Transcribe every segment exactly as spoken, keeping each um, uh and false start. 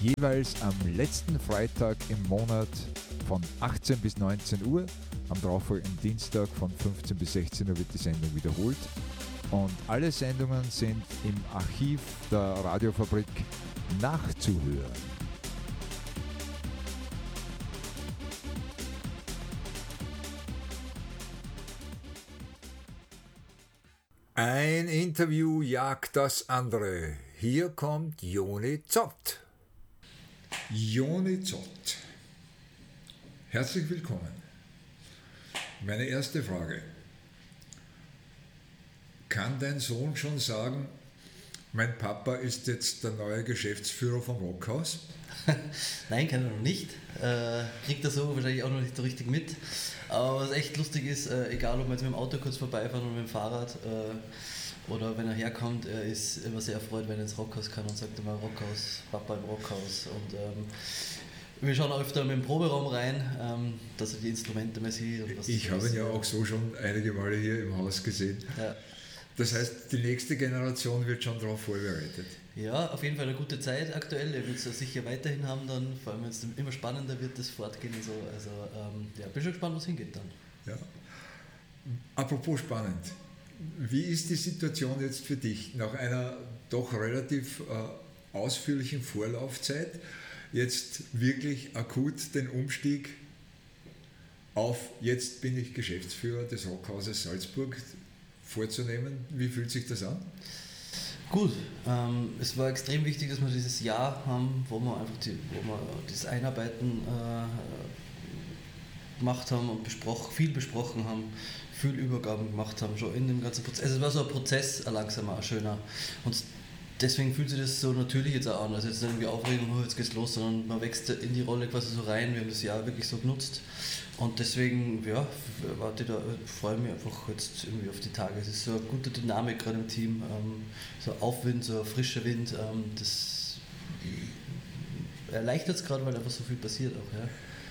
jeweils am letzten Freitag im Monat von achtzehn bis neunzehn Uhr. Am darauffolgenden Dienstag von fünfzehn bis sechzehn Uhr wird die Sendung wiederholt. Und alle Sendungen sind im Archiv der Radiofabrik nachzuhören. Ein Interview jagt das andere. Hier kommt Joni Zott. Joni Zott. Herzlich willkommen. Meine erste Frage. Kann dein Sohn schon sagen, mein Papa ist jetzt der neue Geschäftsführer vom Rockhaus? Nein, kann er noch nicht. Äh, kriegt er so wahrscheinlich auch noch nicht so richtig mit. Aber was echt lustig ist, äh, egal ob wir jetzt mit dem Auto kurz vorbeifahren oder mit dem Fahrrad äh, oder wenn er herkommt, er ist immer sehr erfreut, wenn er ins Rockhaus kann und sagt immer Rockhaus, Papa im Rockhaus. Und ähm, wir schauen auch öfter mit dem Proberaum rein, ähm, dass er die Instrumente mal sieht. Und was ich habe ihn ja auch so schon einige Male hier im Haus gesehen. Ja. Das heißt, die nächste Generation wird schon darauf vorbereitet. Ja, auf jeden Fall eine gute Zeit aktuell. Er wird es sicher weiterhin haben dann, vor allem wenn es immer spannender wird, das Fortgehen und so. Also ähm, ja, bin schon gespannt, wo es hingeht dann. Ja. Apropos spannend. Wie ist die Situation jetzt für dich nach einer doch relativ äh, ausführlichen Vorlaufzeit? Jetzt wirklich akut den Umstieg auf jetzt bin ich Geschäftsführer des Rockhauses Salzburg vorzunehmen. Wie fühlt sich das an? Gut, ähm, es war extrem wichtig, dass wir dieses Jahr haben, wo wir einfach die, wo wir das Einarbeiten äh, gemacht haben und besprochen, viel besprochen haben, viel Übergaben gemacht haben, schon in dem ganzen Prozess. Also es war so ein Prozess, ein langsamer, ein schöner. Und deswegen fühlt sich das so natürlich jetzt auch an. Also jetzt nicht irgendwie Aufregung, oh, jetzt geht's los, sondern man wächst in die Rolle quasi so rein. Wir haben das Jahr wirklich so genutzt. Und deswegen, ja, warte da, freue mich einfach jetzt irgendwie auf die Tage. Es ist so eine gute Dynamik gerade im Team, ähm, so Aufwind, so frischer Wind. Ähm, das erleichtert es gerade, weil einfach so viel passiert auch. Ja.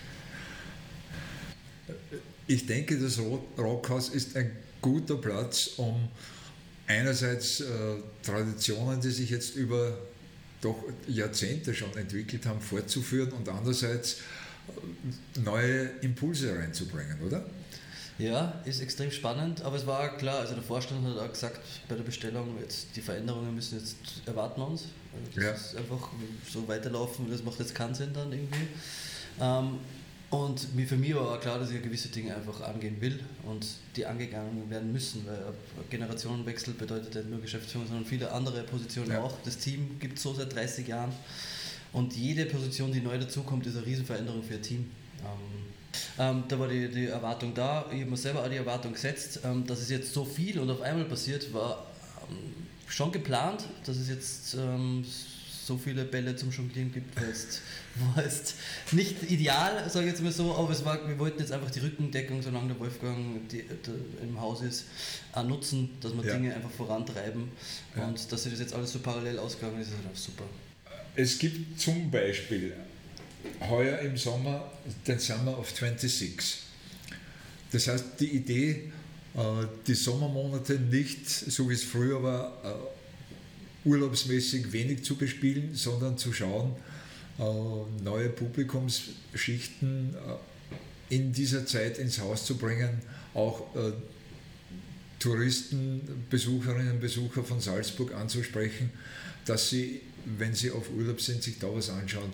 Ich denke, das Rockhaus ist ein guter Platz, um einerseits äh, Traditionen, die sich jetzt über doch Jahrzehnte schon entwickelt haben, fortzuführen und andererseits äh, neue Impulse reinzubringen, oder? Ja, ist extrem spannend, aber es war klar, also der Vorstand hat auch gesagt bei der Bestellung, jetzt die Veränderungen müssen jetzt erwarten wir uns. Also das ja. ist einfach so weiterlaufen, das macht jetzt keinen Sinn dann irgendwie. Ähm, Und für mich war auch klar, dass ich gewisse Dinge einfach angehen will und die angegangen werden müssen, weil Generationenwechsel bedeutet nicht nur Geschäftsführung, sondern viele andere Positionen ja. auch. Das Team gibt es so seit dreißig Jahren und jede Position, die neu dazukommt, ist eine Riesenveränderung für ein Team. Ähm, ähm, da war die, die Erwartung da, ich habe mir selber auch die Erwartung gesetzt, ähm, dass es jetzt so viel und auf einmal passiert, war ähm, schon geplant, dass es jetzt ähm, so viele Bälle zum Jonglieren gibt, war jetzt, war jetzt nicht ideal, sage ich jetzt mal so, aber es war, wir wollten jetzt einfach die Rückendeckung, solange der Wolfgang die, der im Haus ist, auch nutzen, dass wir ja. Dinge einfach vorantreiben ja. und dass sich das jetzt alles so parallel ausgegangen ist, ist halt super. Es gibt zum Beispiel heuer im Sommer den Summer of sechsundzwanzig. Das heißt, die Idee, die Sommermonate nicht, so wie es früher war, urlaubsmäßig wenig zu bespielen, sondern zu schauen, äh, neue Publikumsschichten äh, in dieser Zeit ins Haus zu bringen, auch äh, Touristen, Besucherinnen und Besucher von Salzburg anzusprechen, dass sie, wenn sie auf Urlaub sind, sich da was anschauen.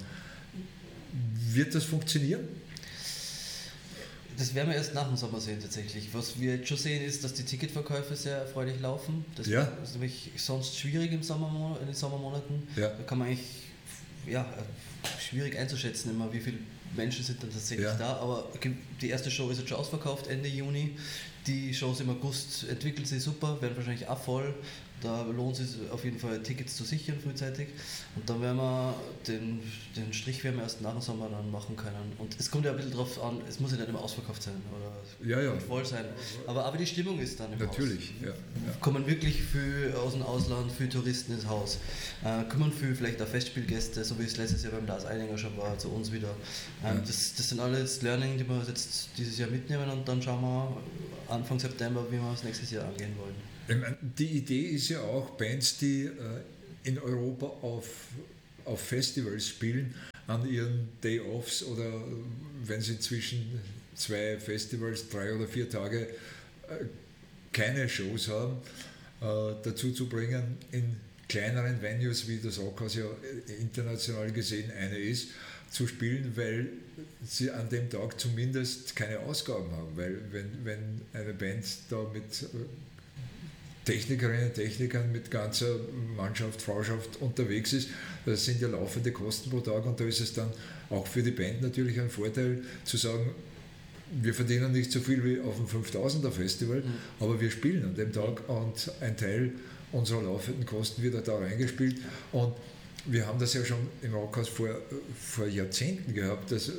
Wird das funktionieren? Das werden wir erst nach dem Sommer sehen tatsächlich. Was wir jetzt schon sehen ist, dass die Ticketverkäufe sehr erfreulich laufen. Das ja. ist nämlich sonst schwierig im Sommermonat, in den Sommermonaten. Ja. Da kann man eigentlich ja, schwierig einzuschätzen immer, wie viele Menschen sind dann tatsächlich ja. da. Aber die erste Show ist jetzt schon ausverkauft, Ende Juni. Die Shows im August entwickeln sich super, werden wahrscheinlich auch voll. Da lohnt es sich auf jeden Fall, Tickets zu sichern frühzeitig. Und dann werden wir den, den Strich werden wir erst nach dem Sommer dann machen können. Und es kommt ja ein bisschen drauf an, es muss ja nicht immer ausverkauft sein oder ja, ja. voll sein. Aber, aber die Stimmung ist dann im Natürlich, Haus. Ja, ja. Kommen wirklich viel aus dem Ausland, viele Touristen ins Haus. Äh, kommen viel vielleicht auch Festspielgäste, so wie es letztes Jahr beim Lars Eidinger schon war, zu uns wieder. Ähm, ja. das, das sind alles Learning, die wir jetzt dieses Jahr mitnehmen und dann schauen wir Anfang September, wie wir das nächstes Jahr angehen wollen. Die Idee ist ja auch, Bands, die in Europa auf auf Festivals spielen, an ihren Day-Offs oder wenn sie zwischen zwei Festivals, drei oder vier Tage äh, keine Shows haben, äh, dazu zu bringen, in kleineren Venues, wie das Rockhaus ja international gesehen eine ist, zu spielen, weil sie an dem Tag zumindest keine Ausgaben haben. Weil wenn, wenn eine Band da mit Technikerinnen und Technikern, mit ganzer Mannschaft, Frauschaft unterwegs ist, das sind ja laufende Kosten pro Tag und da ist es dann auch für die Band natürlich ein Vorteil zu sagen, wir verdienen nicht so viel wie auf dem fünftausender Festival, mhm. aber wir spielen an dem Tag und ein Teil unserer laufenden Kosten wird da reingespielt. Und wir haben das ja schon im Rockhaus vor, vor Jahrzehnten gehabt, dass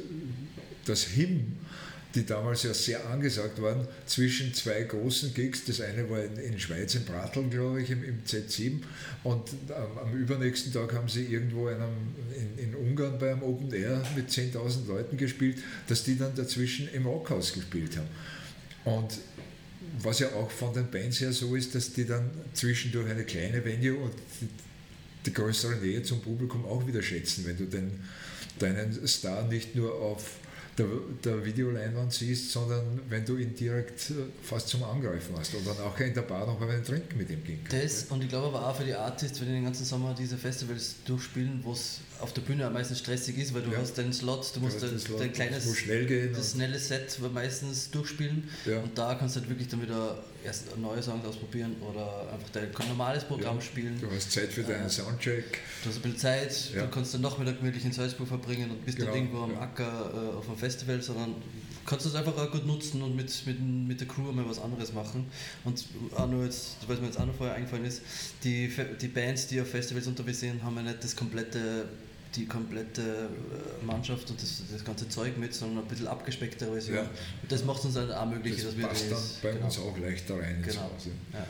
das H I M, die damals ja sehr angesagt waren, zwischen zwei großen Gigs, das eine war in, in Schweiz, in Pratteln, glaube ich, im, im Z sieben und am, am übernächsten Tag haben sie irgendwo in, einem, in, in Ungarn bei einem Open Air mit zehntausend Leuten gespielt, dass die dann dazwischen im Rockhaus gespielt haben. Und was ja auch von den Bands her so ist, dass die dann zwischendurch eine kleine Venue und die, die größere Nähe zum Publikum auch wieder schätzen, wenn du den, deinen Star nicht nur auf der, der Videoleinwand siehst, sondern wenn du ihn direkt fast zum Angreifen hast oder nachher in der Bar noch mal einen Trinken mit ihm gehen kannst. Das, und ich glaube aber auch für die Artists, wenn die den ganzen Sommer diese Festivals durchspielen, wo es auf der Bühne am meisten stressig ist, weil du ja. hast deinen Slot, du musst ja, dein, dein kleines, muss schnell gehen das schnelle Set meistens durchspielen ja. und da kannst du halt wirklich dann wieder erst neue Songs ausprobieren oder einfach dein normales Programm ja. spielen. Du hast Zeit für deinen äh, Soundcheck. Du hast ein bisschen Zeit, ja. du kannst dann noch wieder gemütlich in Salzburg verbringen und bist genau. nicht irgendwo am Acker äh, auf einem Festival, sondern kannst du es einfach auch gut nutzen und mit, mit, mit der Crew mal was anderes machen. Und auch nur jetzt, weil mir jetzt auch noch vorher eingefallen ist, die, die Bands, die auf Festivals unterwegs sind, haben ja nicht das komplette die komplette Mannschaft und das, das ganze Zeug mit, sondern ein bisschen abgespecktere Version. Ja. Und das macht es uns dann auch möglich, das dass wir passt das dann bei genau. uns auch leichter rein. Genau. Ja.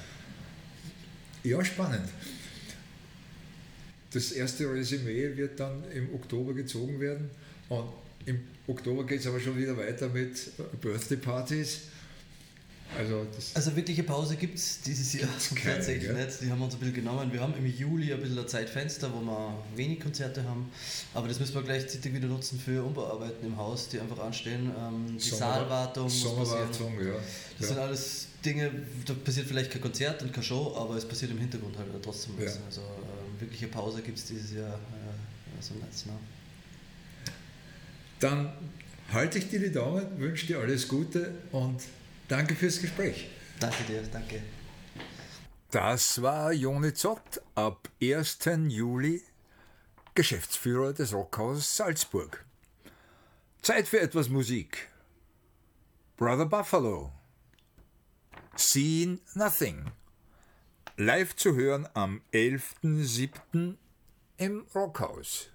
ja, spannend. Das erste Resümee wird dann im Oktober gezogen werden und im Oktober geht es aber schon wieder weiter mit Birthday Partys. Also, das also wirkliche Pause gibt es dieses Jahr keine, tatsächlich ja. nicht. Die haben wir uns ein bisschen genommen. Wir haben im Juli ein bisschen ein Zeitfenster, wo wir wenig Konzerte haben. Aber das müssen wir gleichzeitig wieder nutzen für Umbauarbeiten im Haus, die einfach anstehen. Ähm, die Sommer, Saalwartung muss Sommerwartung, ja. Das ja. sind alles Dinge, da passiert vielleicht kein Konzert und keine Show, aber es passiert im Hintergrund halt trotzdem was. Ja. Also ähm, wirkliche Pause gibt es dieses Jahr äh, also nicht. No. Dann halte ich dir die Daumen, wünsche dir alles Gute und danke fürs Gespräch. Danke dir, danke. Das war Joni Zott, ab ersten Juli Geschäftsführer des Rockhauses Salzburg. Zeit für etwas Musik. Brother Buffalo. Seen Nothing. Live zu hören am elften siebten im Rockhaus.